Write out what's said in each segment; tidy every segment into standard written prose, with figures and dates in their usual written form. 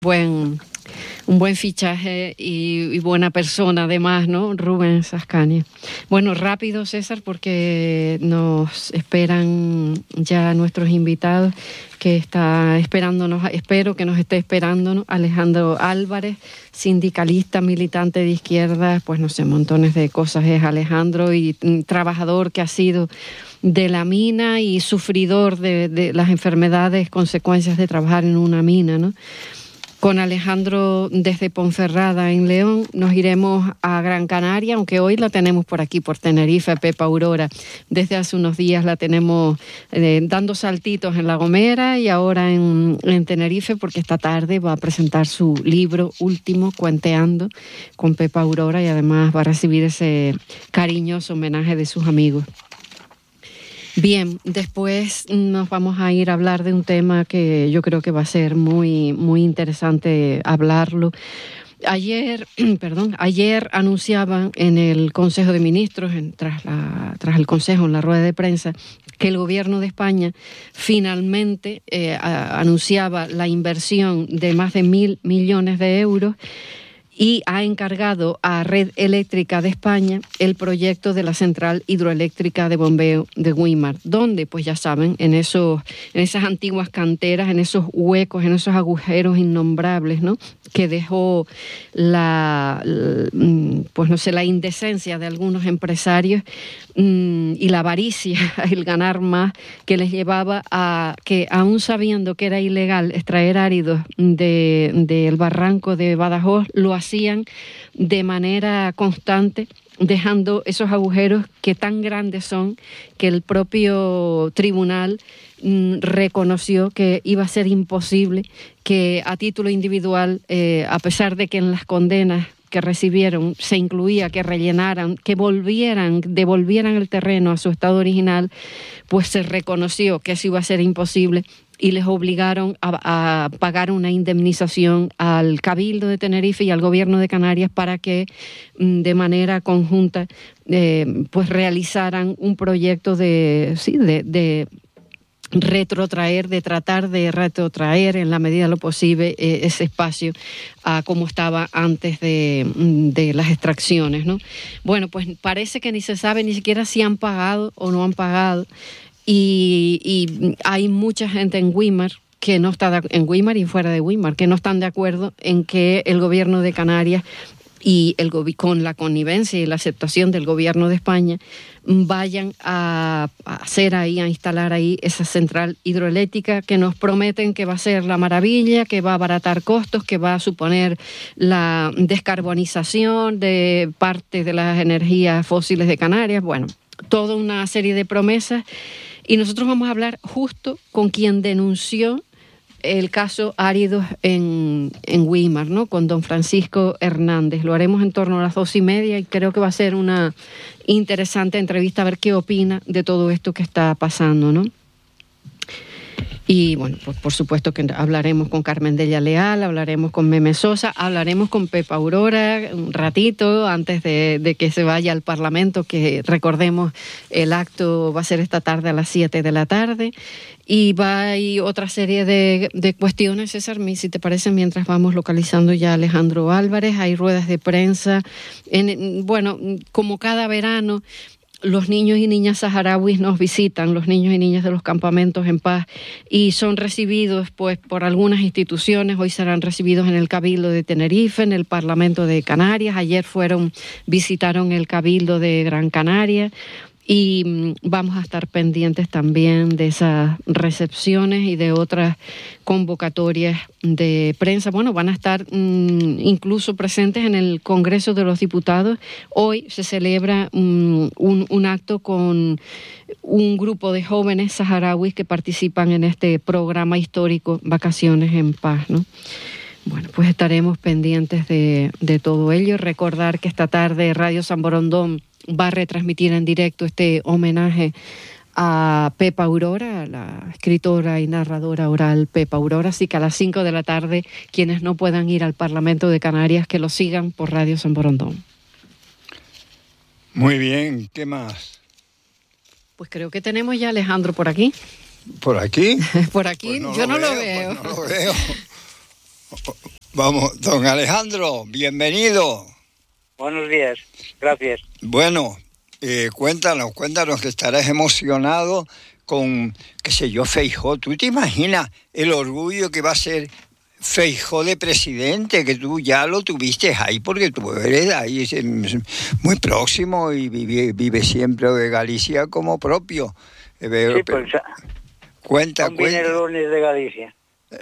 Un buen fichaje y buena persona además, ¿no? Rubén Sascania. Bueno, rápido, César, porque nos esperan ya nuestros invitados, que está esperándonos, espero que nos esté esperando, ¿no? Alejandro Álvarez, sindicalista, militante de izquierda, pues no sé, montones de cosas es Alejandro, y trabajador que ha sido de la mina y sufridor de las enfermedades, consecuencias de trabajar en una mina, ¿no? Con Alejandro desde Ponferrada, en León, nos iremos a Gran Canaria, aunque hoy la tenemos por aquí, por Tenerife, Pepa Aurora. Desde hace unos días la tenemos dando saltitos en La Gomera y ahora en Tenerife, porque esta tarde va a presentar su libro último, Cuenteando, con Pepa Aurora, y además va a recibir ese cariñoso homenaje de sus amigos. Bien, después nos vamos a ir a hablar de un tema que yo creo que va a ser muy, muy interesante hablarlo. Ayer anunciaban en el Consejo de Ministros, tras el Consejo, en la rueda de prensa, que el Gobierno de España finalmente anunciaba la inversión de más de 1.000 millones de euros y ha encargado a Red Eléctrica de España el proyecto de la central hidroeléctrica de bombeo de Güímar, donde, pues ya saben, en esas antiguas canteras, en esos huecos, en esos agujeros innombrables, ¿no?, que dejó la indecencia de algunos empresarios y la avaricia, el ganar más, que les llevaba a que, aún sabiendo que era ilegal extraer áridos del barranco de Badajoz, lo hacían de manera constante, dejando esos agujeros que tan grandes son que el propio tribunal reconoció que iba a ser imposible que a título individual, a pesar de que en las condenas que recibieron se incluía que rellenaran, que devolvieran el terreno a su estado original, pues se reconoció que eso iba a ser imposible y les obligaron a pagar una indemnización al Cabildo de Tenerife y al Gobierno de Canarias para que de manera conjunta pues realizaran un proyecto de tratar de retrotraer en la medida de lo posible ese espacio a como estaba antes de las extracciones, ¿no? Bueno, pues parece que ni se sabe ni siquiera si han pagado o no han pagado, y hay mucha gente en Güímar que no está en Güímar y fuera de Güímar que no están de acuerdo en que el Gobierno de Canarias y con la connivencia y la aceptación del Gobierno de España vayan a instalar ahí esa central hidroeléctrica que nos prometen que va a ser la maravilla, que va a abaratar costos, que va a suponer la descarbonización de parte de las energías fósiles de Canarias. Bueno, toda una serie de promesas, y nosotros vamos a hablar justo con quien denunció el caso áridos en Güímar, ¿no?, con don Francisco Hernández. Lo haremos en torno a las 2:30 y creo que va a ser una interesante entrevista, a ver qué opina de todo esto que está pasando, ¿no? Y bueno, pues por supuesto que hablaremos con Carmen Della Leal, hablaremos con Meme Sosa, hablaremos con Pepa Aurora un ratito antes de que se vaya al Parlamento, que recordemos el acto va a ser esta tarde a las 7 de la tarde. Y hay otra serie de cuestiones, César, si te parece, mientras vamos localizando ya a Alejandro Álvarez. Hay ruedas de prensa. Bueno, como cada verano, los niños y niñas saharauis nos visitan, los niños y niñas de los campamentos en paz, y son recibidos pues por algunas instituciones. Hoy serán recibidos en el Cabildo de Tenerife, en el Parlamento de Canarias. Ayer visitaron el Cabildo de Gran Canaria. Y vamos a estar pendientes también de esas recepciones y de otras convocatorias de prensa. Bueno, van a estar incluso presentes en el Congreso de los Diputados. Hoy se celebra un acto con un grupo de jóvenes saharauis que participan en este programa histórico Vacaciones en Paz, ¿no? Bueno, pues estaremos pendientes de todo ello. Recordar que esta tarde Radio San Borondón va a retransmitir en directo este homenaje a Pepa Aurora, la escritora y narradora oral Pepa Aurora. Así que a las 5 de la tarde, quienes no puedan ir al Parlamento de Canarias, que lo sigan por Radio San Borondón. Muy bien, ¿qué más? Pues creo que tenemos ya a Alejandro por aquí. ¿Por aquí? Por aquí, pues no, yo no lo veo. Pues no lo veo. Vamos, don Alejandro, bienvenido. Buenos días, gracias. Bueno, cuéntanos que estarás emocionado con, qué sé yo, Feijóo. ¿Tú te imaginas el orgullo que va a ser Feijóo de presidente? Que tú ya lo tuviste ahí porque tú eres ahí muy próximo y vive siempre de Galicia como propio. Sí, pues Cuenta. el lunes de Galicia.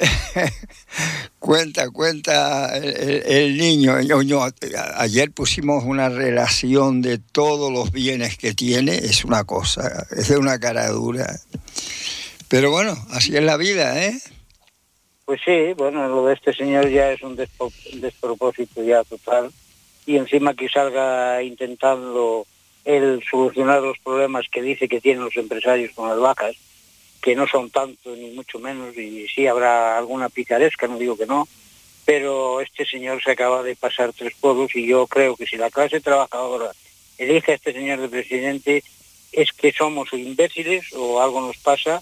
Cuenta el niño. Ayer pusimos una relación de todos los bienes que tiene. Es una cosa, es de una cara dura. Pero bueno, así es la vida, ¿eh? Pues sí, bueno, lo de este señor ya es un despropósito ya total. Y encima que salga intentando él solucionar los problemas que dice que tienen los empresarios con las bajas, que no son tanto ni mucho menos, y sí habrá alguna picaresca, no digo que no, pero este señor se acaba de pasar 3 pueblos y yo creo que si la clase trabajadora elige a este señor de presidente es que somos imbéciles o algo nos pasa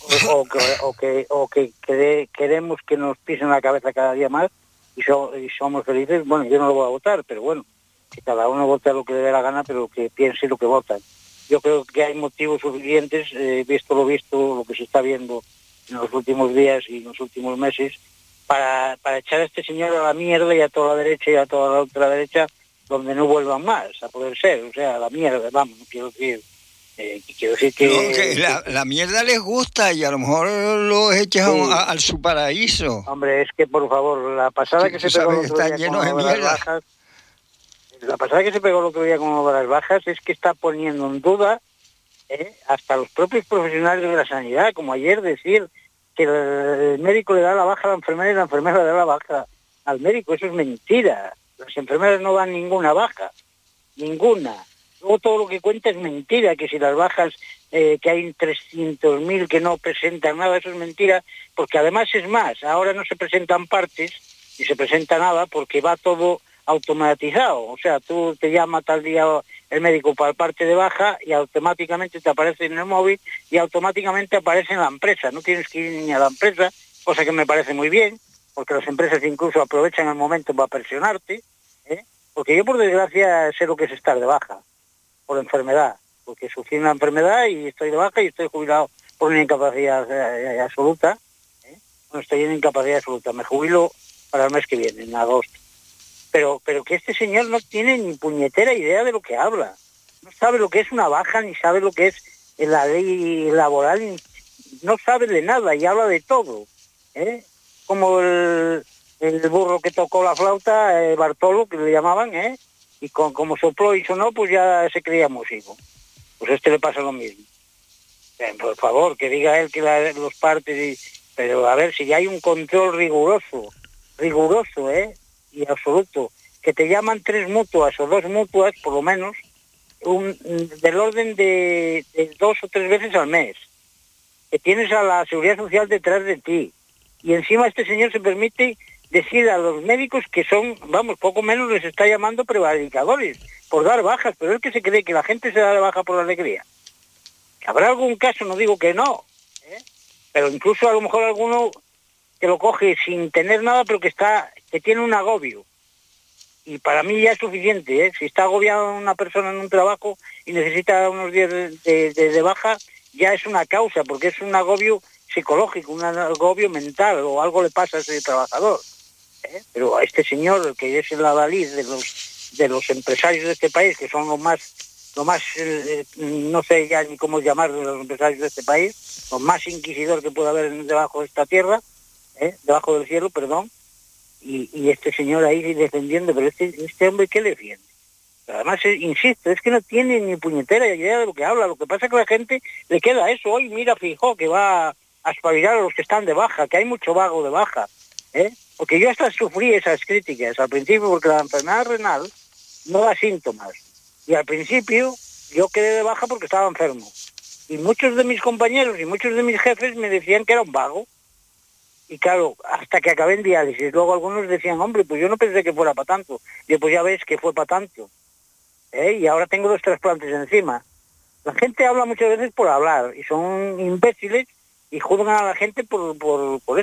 o que queremos que nos pisen la cabeza cada día más y somos felices. Bueno, yo no lo voy a votar, pero bueno, que cada uno vote lo que le dé la gana, pero que piense lo que votan. Yo creo que hay motivos suficientes, visto, lo que se está viendo en los últimos días y en los últimos meses, para echar a este señor a la mierda y a toda la derecha y a toda la otra derecha, donde no vuelvan más a poder ser, o sea, a la mierda, vamos, quiero decir que... No, que la mierda les gusta y a lo mejor los echas sí, al su paraíso. Hombre, es que por favor, la pasada que se pegó el otro día con las bajas, la pasada que se pegó el otro día con las bajas es que está poniendo en duda hasta los propios profesionales de la sanidad, como ayer decir que el médico le da la baja a la enfermera y la enfermera le da la baja al médico. Eso es mentira. Las enfermeras no dan ninguna baja, ninguna. Luego todo lo que cuenta es mentira, que si las bajas, que hay 300.000 que no presentan nada, eso es mentira, porque además es más, ahora no se presentan partes ni se presenta nada porque va todo automatizado. O sea, tú te llama tal día el médico para el parte de baja y automáticamente te aparece en el móvil y automáticamente aparece en la empresa. No tienes que ir ni a la empresa, cosa que me parece muy bien, porque las empresas incluso aprovechan el momento para presionarte, porque yo por desgracia sé lo que es estar de baja por enfermedad, porque sufrí una enfermedad y estoy de baja y estoy jubilado por una incapacidad absoluta. Bueno, estoy en incapacidad absoluta, me jubilo para el mes que viene, en agosto. Pero que este señor no tiene ni puñetera idea de lo que habla. No sabe lo que es una baja, ni sabe lo que es la ley laboral, no sabe de nada y habla de todo. Como el burro que tocó la flauta, Bartolo, que le llamaban, y como sopló y sonó, pues ya se creía músico. Pues a este le pasa lo mismo. Por favor, que diga él que los partes... Pero a ver, si hay un control riguroso, y absoluto, que te llaman 3 mutuas o 2 mutuas, por lo menos, del orden de 2 o 3 veces al mes, que tienes a la Seguridad Social detrás de ti, y encima este señor se permite decir a los médicos que son, vamos, poco menos les está llamando prevaricadores por dar bajas, pero es que se cree que la gente se da de baja por la alegría. Habrá algún caso, no digo que no, pero incluso a lo mejor alguno que lo coge sin tener nada, pero que tiene un agobio. Y para mí ya es suficiente, Si está agobiada una persona en un trabajo y necesita unos días de baja, ya es una causa, porque es un agobio psicológico, un agobio mental, o algo le pasa a ese trabajador. Pero a este señor, que es el adalid de los empresarios de este país, que son lo más no sé ya ni cómo llamar de los empresarios de este país, lo más inquisidor que puede haber debajo de esta tierra, debajo del cielo, perdón, y este señor ahí defendiendo, pero este hombre, ¿qué defiende? Además, insisto, es que no tiene ni puñetera idea de lo que habla. Lo que pasa es que a la gente le queda eso. Hoy mira Feijóo, que va a espabilar a los que están de baja, que hay mucho vago de baja, porque yo hasta sufrí esas críticas al principio, porque la enfermedad renal no da síntomas, y al principio yo quedé de baja porque estaba enfermo, y muchos de mis compañeros y muchos de mis jefes me decían que era un vago, y claro, hasta que acabé en diálisis. Luego algunos decían, hombre, pues yo no pensé que fuera para tanto. Y pues ya ves que fue para tanto, y ahora tengo 2 trasplantes encima. La gente habla muchas veces por hablar, y son imbéciles, y juzgan a la gente por eso.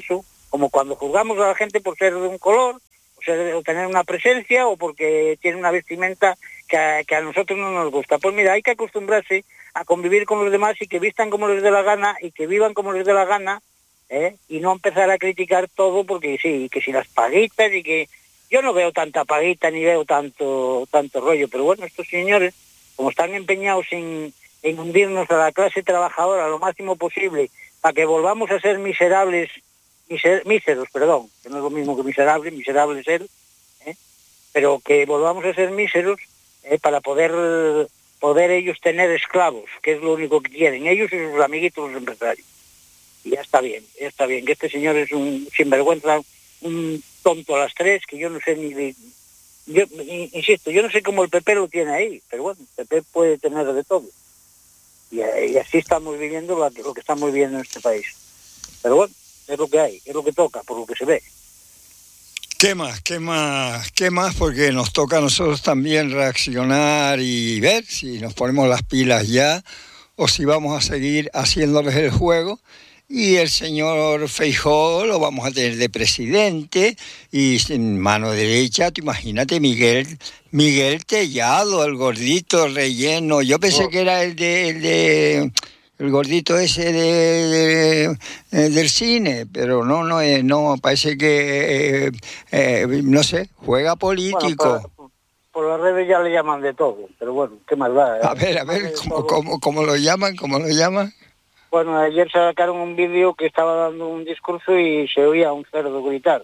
como cuando juzgamos a la gente por ser de un color, o tener una presencia, o porque tiene una vestimenta que a nosotros no nos gusta. Pues mira, hay que acostumbrarse a convivir con los demás y que vistan como les dé la gana y que vivan como les dé la gana, y no empezar a criticar todo porque sí, que si las paguitas y que... Yo no veo tanta paguita ni veo tanto rollo, pero bueno, estos señores, como están empeñados en hundirnos a la clase trabajadora lo máximo posible, para que volvamos a ser míseros, perdón, que no es lo mismo que miserable es él, pero que volvamos a ser míseros para poder ellos tener esclavos, que es lo único que quieren, ellos y sus amiguitos los empresarios. Y ya está bien, que este señor es un sinvergüenza, un tonto a las tres, que yo no sé yo insisto, yo no sé cómo el PP lo tiene ahí, pero bueno, el PP puede tener de todo. Y así estamos viviendo lo que estamos viviendo en este país. Pero bueno, es lo que hay, es lo que toca, por lo que se ve. ¿Qué más? Porque nos toca a nosotros también reaccionar y ver si nos ponemos las pilas ya o si vamos a seguir haciéndoles el juego. Y el señor Feijóo lo vamos a tener de presidente y en mano derecha, tú imagínate, Miguel Tellado, el relleno. Yo pensé que era el gordito ese del cine, pero no, parece que, no sé, juega político. Bueno, por las redes ya le llaman de todo, pero bueno, qué más da. A ver, ¿cómo lo llaman? Bueno, ayer sacaron un vídeo que estaba dando un discurso y se oía a un cerdo gritar.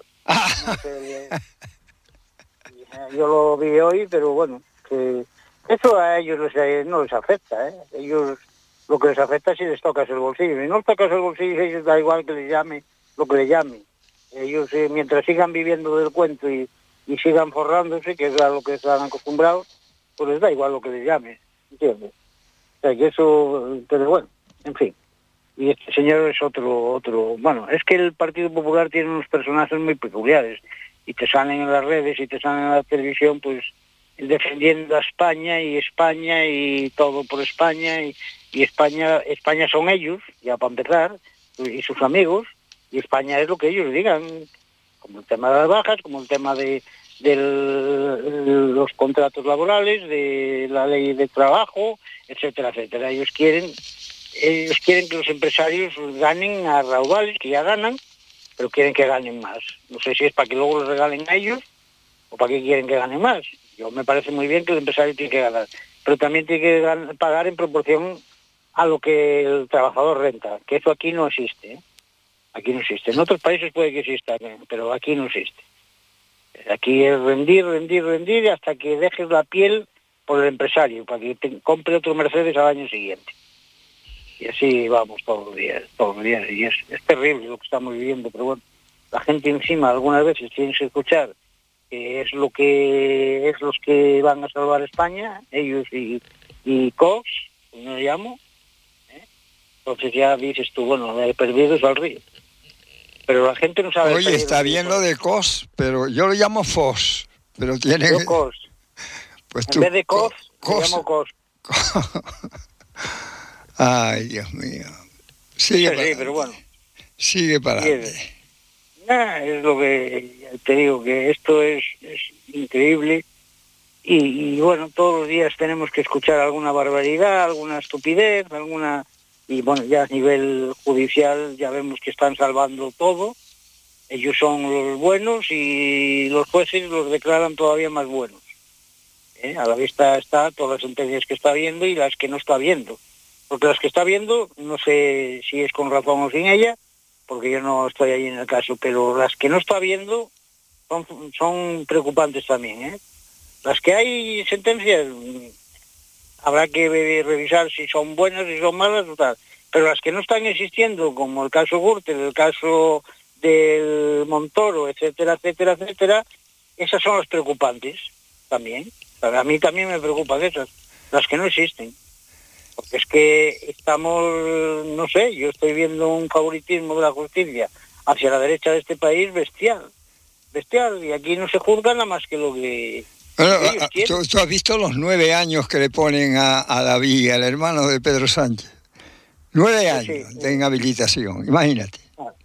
Yo lo vi hoy, pero bueno, que eso a ellos no les afecta, Ellos, lo que les afecta es si les tocas el bolsillo. Si no les tocas el bolsillo, ellos da igual que les llame lo que les llame. Ellos, mientras sigan viviendo del cuento y sigan forrándose, que es a lo que están acostumbrados, pues les da igual lo que les llame, ¿entiendes? O sea, que eso, pero bueno, en fin. Y este señor es otro, bueno, es que el Partido Popular tiene unos personajes muy peculiares y te salen en las redes y te salen en la televisión, pues defendiendo a España y todo por España y España son ellos, ya para empezar, y sus amigos, y España es lo que ellos digan, como el tema de las bajas, como el tema de los contratos laborales, de la ley de trabajo, etcétera, etcétera. Ellos quieren que los empresarios ganen a raudales, que ya ganan, pero quieren que ganen más. No sé si es para que luego los regalen a ellos o para qué quieren que ganen más. Yo me parece muy bien que el empresario tiene que ganar, pero también tiene que pagar en proporción a lo que el trabajador renta, que eso aquí no existe. Aquí no existe. En otros países puede que exista, pero aquí no existe. Aquí es rendir hasta que dejes la piel por el empresario, para que te compre otro Mercedes al año siguiente. Y así vamos todos los días. Y es terrible lo que estamos viviendo, pero bueno, la gente encima algunas veces tiene que escuchar que es los que van a salvar España, ellos y Cox, no lo llamo, Entonces ya dices tú, bueno, he perdido al río. Pero la gente no sabe... Oye, está bien lo de COS, pero yo lo llamo FOS, pero tiene... Yo COS. Pues en vez de COS, lo llamo COS. Ay, Dios mío. Sigue sí, pero bueno. Sigue para adelante. Es lo que te digo, que esto es increíble. Y bueno, todos los días tenemos que escuchar alguna barbaridad, alguna estupidez, y bueno, ya a nivel judicial ya vemos que están salvando todo. Ellos son los buenos y los jueces los declaran todavía más buenos. A la vista está todas las sentencias que está viendo y las que no está viendo. Porque las que está viendo, no sé si es con razón o sin ella, porque yo no estoy ahí en el caso, pero las que no está viendo son preocupantes también. Las que hay sentencias, habrá que revisar si son buenas, si son malas o tal. Pero las que no están existiendo, como el caso Gürtel, el caso del Montoro, etcétera, etcétera, etcétera, esas son las preocupantes también. A mí también me preocupan esas, las que no existen. Porque es que estamos, no sé, yo estoy viendo un favoritismo de la justicia hacia la derecha de este país bestial, y aquí no se juzga nada más que lo que... Bueno, ¿tú has visto los 9 años que le ponen a David, al hermano de Pedro Sánchez? 9 años de inhabilitación, imagínate.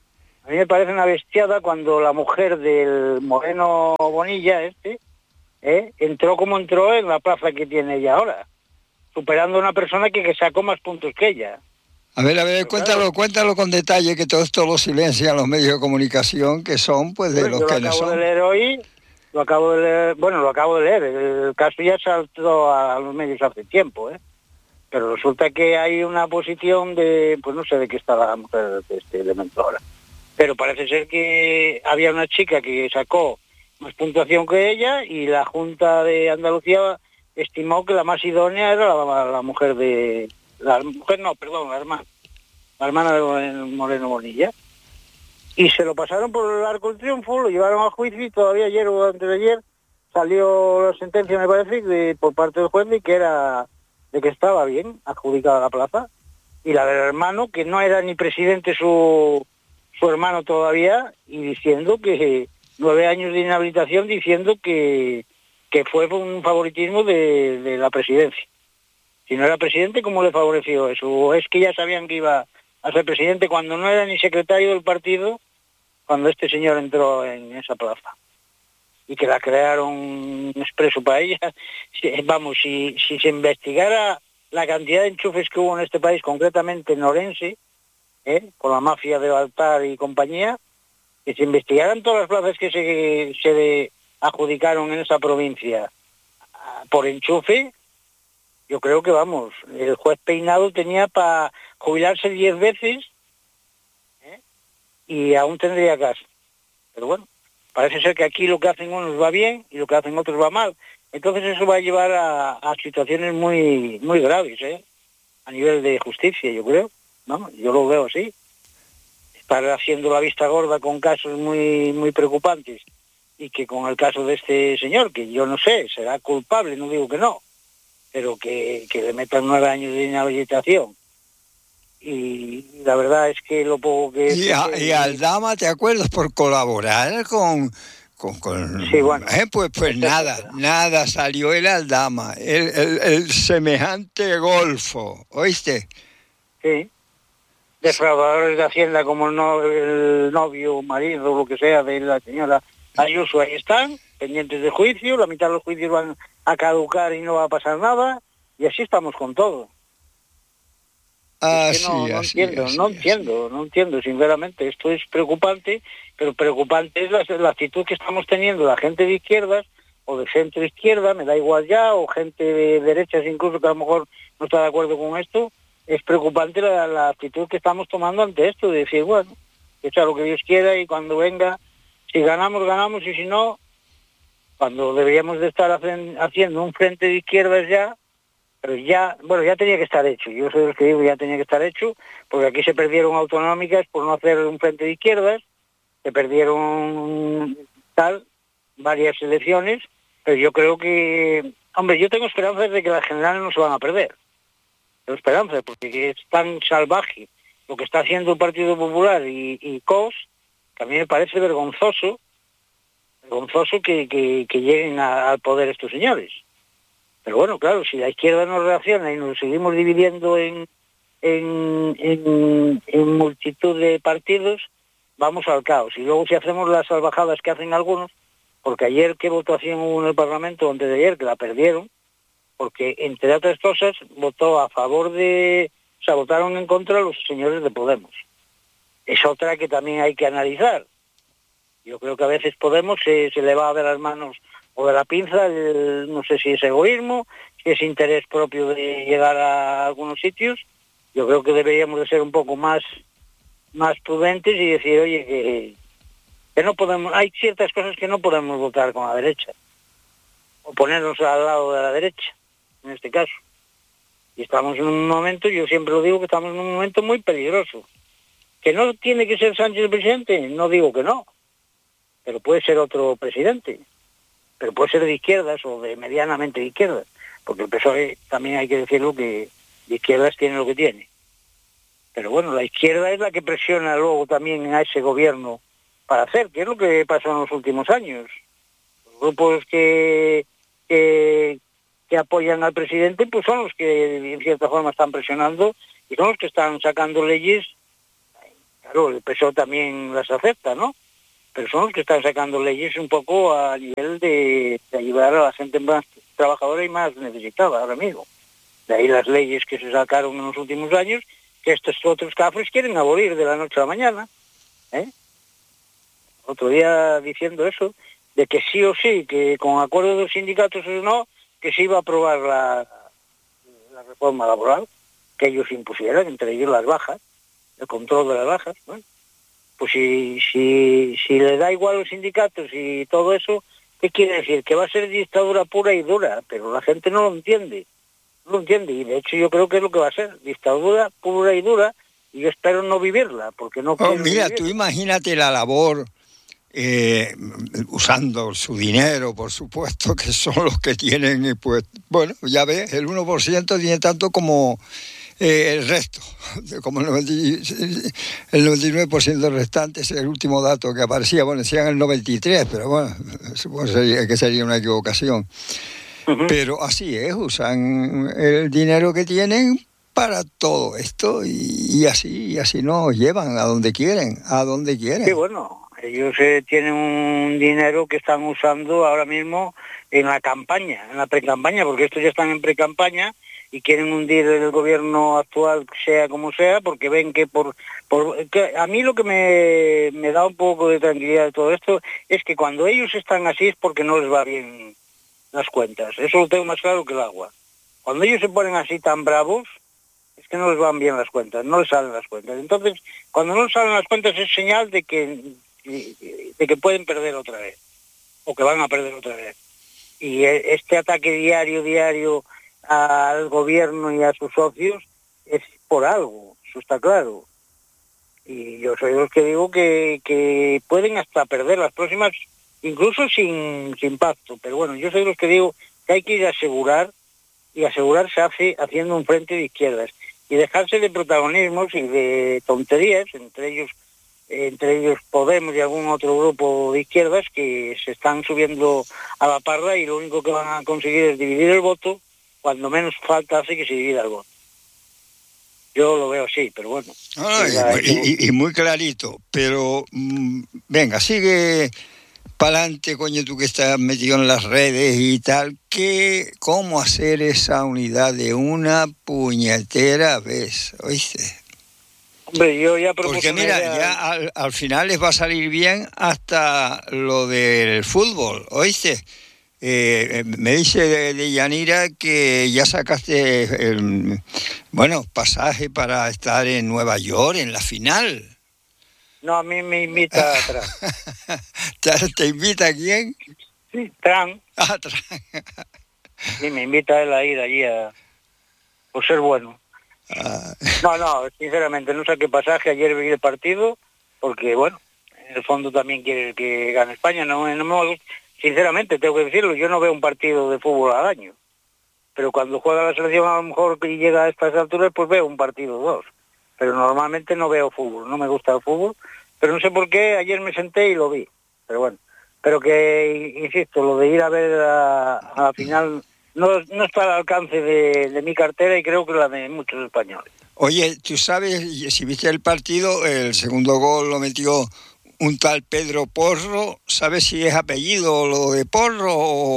mí me parece una bestiada cuando la mujer del Moreno Bonilla, entró como entró en la plaza que tiene ella ahora, superando a una persona que sacó más puntos que ella. A ver, cuéntalo con detalle, que todo esto lo silencian los medios de comunicación, que son pues de los que no son. Lo acabo de leer hoy, lo acabo de leer, el caso ya saltó a los medios hace tiempo, pero resulta que hay una posición de, pues no sé de qué está la mujer de este elemento ahora, pero parece ser que había una chica que sacó más puntuación que ella y la Junta de Andalucía estimó que la más idónea era la mujer de... la hermana de Moreno Bonilla. Y se lo pasaron por el Arco del Triunfo, lo llevaron a juicio y todavía ayer o antes de ayer salió la sentencia, me parece, por parte del juez de que estaba bien adjudicada la plaza. Y la del hermano, que no era ni presidente su hermano todavía, y diciendo que 9 años de inhabilitación, diciendo que fue un favoritismo de la presidencia. Si no era presidente, ¿cómo le favoreció eso? ¿O es que ya sabían que iba a ser presidente cuando no era ni secretario del partido, cuando este señor entró en esa plaza? Y que la crearon expreso para ella. Vamos, si se investigara la cantidad de enchufes que hubo en este país, concretamente en Orense, con la mafia de Baltar y compañía, que se investigaran todas las plazas que se adjudicaron en esa provincia por enchufe, yo creo que, vamos, el juez Peinado tenía para jubilarse 10 veces y aún tendría caso. Pero bueno, parece ser que aquí lo que hacen unos va bien y lo que hacen otros va mal. Entonces eso va a llevar a situaciones muy, muy graves, a nivel de justicia, yo creo. Vamos, yo lo veo así. Estar haciendo la vista gorda con casos muy, muy preocupantes y que con el caso de este señor, que yo no sé, será culpable, no digo que no, pero que le metan 9 años de inhabilitación. Y la verdad es que lo poco que... Y Aldama, ¿te acuerdas? Por colaborar con sí, bueno. Pues nada, salió el Aldama, el semejante golfo, ¿oíste? Sí. Defraudadores de Hacienda como el novio, marido, lo que sea, de la señora Ayuso, ahí están, pendientes de juicio, la mitad de los juicios van a caducar y no va a pasar nada, y así estamos con todo. No entiendo, sinceramente. Esto es preocupante, pero preocupante es la actitud que estamos teniendo la gente de izquierdas o de centro izquierda, me da igual ya, o gente de derechas incluso que a lo mejor no está de acuerdo con esto. Es preocupante la actitud que estamos tomando ante esto, de decir, bueno, echa lo que Dios quiera y cuando venga, si ganamos, ganamos, y si no, cuando deberíamos de estar haciendo un frente de izquierdas ya, pero ya tenía que estar hecho. Yo soy el que digo, ya tenía que estar hecho, porque aquí se perdieron autonómicas por no hacer un frente de izquierdas, se perdieron varias elecciones, pero yo creo que, hombre, yo tengo esperanzas de que las generales no se van a perder. Tengo esperanzas, porque es tan salvaje lo que está haciendo el Partido Popular y COS, que a mí me parece vergonzoso que lleguen al poder estos señores. Pero bueno, claro, si la izquierda no reacciona y nos seguimos dividiendo en multitud de partidos, vamos al caos. Y luego si hacemos las salvajadas que hacen algunos, porque ayer, ¿qué votación hubo en el Parlamento antes de ayer? Que la perdieron, porque entre otras cosas votaron en contra los señores de Podemos. Es otra que también hay que analizar. Yo creo que a veces Podemos se le va de las manos o de la pinza, no sé si es egoísmo, si es interés propio de llegar a algunos sitios. Yo creo que deberíamos de ser un poco más prudentes y decir, oye, que no podemos, hay ciertas cosas que no podemos votar con la derecha, o ponernos al lado de la derecha, en este caso. Y estamos en un momento, yo siempre lo digo, que estamos en un momento muy peligroso. ¿Que no tiene que ser Sánchez el presidente? No digo que no, pero puede ser otro presidente. Pero puede ser de izquierdas o de medianamente de izquierdas, porque el PSOE también hay que decirlo que de izquierdas tiene lo que tiene. Pero bueno, la izquierda es la que presiona luego también a ese gobierno para hacer, que es lo que pasó en los últimos años. Los grupos que apoyan al presidente pues son los que en cierta forma están presionando y son los que están sacando leyes Claro, el PSOE también las acepta, ¿no? Pero son los que están sacando leyes un poco a nivel de ayudar a la gente más trabajadora y más necesitada ahora mismo. De ahí las leyes que se sacaron en los últimos años, que estos otros cafres quieren abolir de la noche a la mañana. Otro día diciendo eso, de que sí o sí, que con acuerdo de los sindicatos o no, que se iba a aprobar la reforma laboral, que ellos impusieran, entre ellos las bajas, el control de las bajas. Bueno, pues si le da igual a los sindicatos y todo eso, ¿qué quiere decir? Que va a ser dictadura pura y dura, pero la gente no lo entiende. No lo entiende, y de hecho yo creo que es lo que va a ser, dictadura pura y dura, y yo espero no vivirla, porque no quiero mira, vivirla. Tú imagínate la labor, usando su dinero, por supuesto, que son los que tienen, pues, bueno, ya ves, el 1% tiene tanto como el resto, como el 99% restante, es el último dato que aparecía, bueno, decían el 93%, pero bueno, supongo que sería una equivocación. Uh-huh. Pero así es, usan el dinero que tienen para todo esto y así nos llevan a donde quieren. Sí, bueno, ellos tienen un dinero que están usando ahora mismo en la campaña, en la pre-campaña, porque estos ya están en pre-campaña y quieren hundir el gobierno actual, sea como sea, porque ven que que a mí lo que me da un poco de tranquilidad de todo esto es que cuando ellos están así es porque no les va bien las cuentas. Eso lo tengo más claro que el agua. Cuando ellos se ponen así tan bravos, es que no les van bien las cuentas, no les salen las cuentas. Entonces, cuando no les salen las cuentas es señal de que pueden perder otra vez, o que van a perder otra vez. Y este ataque diario al gobierno y a sus socios es por algo, eso está claro. Y yo soy de los que digo que pueden hasta perder las próximas, incluso sin pacto, pero bueno, yo soy de los que digo que hay que ir a asegurar, y asegurar se hace haciendo un frente de izquierdas, y dejarse de protagonismos y de tonterías, entre ellos Podemos y algún otro grupo de izquierdas que se están subiendo a la parra y lo único que van a conseguir es dividir el voto, cuando menos falta hace que se divida el voto. Yo lo veo así, pero bueno. Y muy clarito, pero venga, sigue para adelante, coño, tú que estás metido en las redes y tal, ¿cómo hacer esa unidad de una puñetera vez? ¿Oíste? Hombre, yo ya propuse. Porque mira, ya al final les va a salir bien hasta lo del fútbol, ¿oíste? Me dice de Yanira que ya sacaste pasaje para estar en Nueva York en la final. No, a mí me invita atrás. ¿Te invita quién? Sí, Trump. Trump. Sí, me invita él a ir allí por ser bueno. No, sinceramente, no saqué pasaje. Ayer vi el partido, porque, bueno, en el fondo también quiere que gane España. Sinceramente, tengo que decirlo, yo no veo un partido de fútbol al año. Pero cuando juega la selección, a lo mejor que llega a estas alturas, pues veo un partido o dos. Pero normalmente no veo fútbol, no me gusta el fútbol. Pero no sé por qué, ayer me senté y lo vi. Pero bueno, pero que, insisto, lo de ir a ver a la final no está al alcance de mi cartera y creo que la de muchos españoles. Oye, tú sabes, si viste el partido, el segundo gol lo metió un tal Pedro Porro. ¿Sabes si es apellido lo de Porro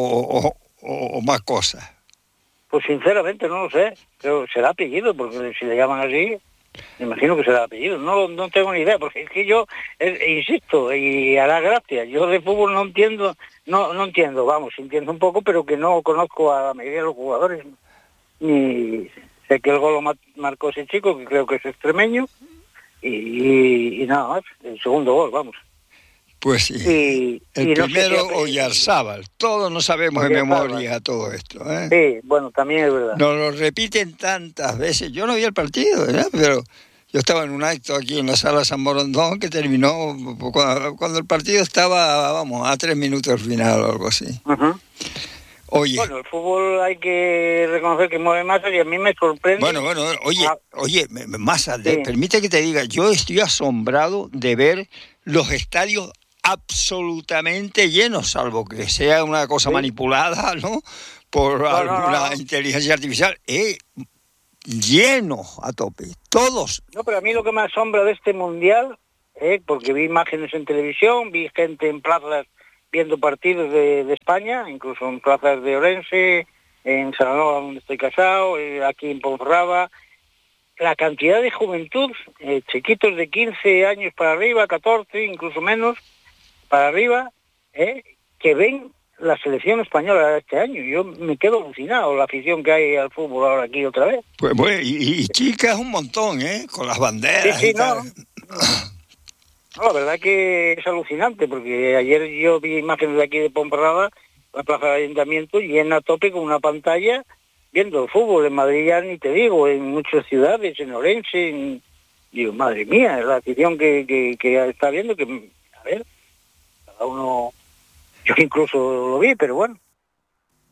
o más cosas? Pues sinceramente no lo sé. Creo que será apellido, porque si le llaman así, me imagino que será apellido. No tengo ni idea, porque es que yo, insisto, y hará gracia, yo de fútbol no entiendo, entiendo un poco, pero que no conozco a la mayoría de los jugadores. Ni sé que el gol lo marcó ese chico, que creo que es extremeño, y nada más, el segundo gol, vamos. Pues sí, el primero Oyarzábal, todos no sabemos de memoria todo esto, ¿eh? Sí, bueno, también es verdad. Nos lo repiten tantas veces, yo no vi el partido, ¿verdad? Pero yo estaba en un acto aquí en la sala San Borondón que terminó cuando el partido estaba, a 3 minutos al final o algo así. Uh-huh. Oye. Bueno, el fútbol hay que reconocer que mueve masas y a mí me sorprende. Bueno, oye, Massa, sí. Permite que te diga, yo estoy asombrado de ver los estadios absolutamente llenos, salvo que sea una cosa manipulada, ¿no? Por alguna inteligencia artificial. llenos a tope, todos. No, pero a mí lo que me asombra de este Mundial, porque vi imágenes en televisión, vi gente en plazas viendo partidos de España, incluso en plazas de Orense, en Salamanca, donde estoy casado, aquí en Ponferrada, la cantidad de juventud, chiquitos de 15 años para arriba, 14, incluso menos, para arriba, que ven la selección española este año. Yo me quedo alucinado la afición que hay al fútbol ahora aquí otra vez. Pues bueno, y chicas un montón, con las banderas. Sí, y tal. No, la verdad que es alucinante, porque ayer yo vi imágenes de aquí de Ponferrada, la plaza de ayuntamiento, llena a tope con una pantalla, viendo el fútbol. En Madrid ya ni te digo, en muchas ciudades, en Orense, digo, madre mía, la afición que está viendo, que, a ver, cada uno, yo incluso lo vi, pero bueno.